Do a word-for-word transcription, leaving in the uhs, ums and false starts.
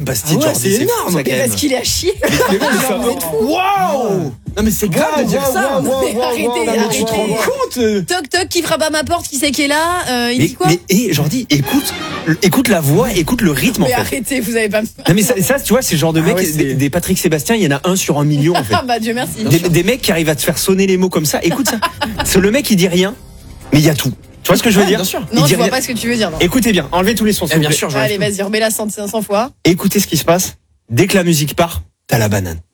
même Bastide, Ah ouais, Jordi, c'est énorme. fou, ça, quand même. Parce qu'il a chié. Waouh. Non mais c'est grave de dire ça. wow, wow, wow, arrêtez, Non, mais tu te rends arrêtez. compte euh, Toc toc, qui frappe à ma porte, qui c'est qui est là euh, Il Mais, dit quoi? mais et Jordi, écoute, écoute la voix, écoute le rythme en Mais fait. arrêtez, vous avez pas. Non mais ça, ça, tu vois, c'est le genre de Ah mec, ouais, c'est- des, des Patrick Sébastien, il y en a un sur un million en fait. Ah bah Dieu merci. Des, des mecs qui arrivent à te faire sonner les mots comme ça. Écoute ça. C'est le mec, il dit rien, mais il y a tout. Tu vois ce que je veux Ouais, dire? bien sûr. Il Non, dit je vois rien. pas ce que tu veux dire. Non. Écoutez bien, enlevez tous les sons. s'il Eh, vous bien plaît. sûr, je Allez, vas-y, remets-la cent fois. Écoutez ce qui se passe. Dès que la musique part, t'as la banane.